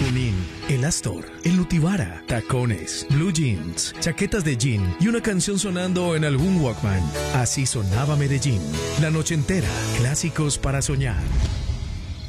Junín, el Astor, el Nutibara, tacones, blue jeans, chaquetas de jean y una canción sonando en algún Walkman. Así sonaba Medellín. La noche entera, clásicos para soñar.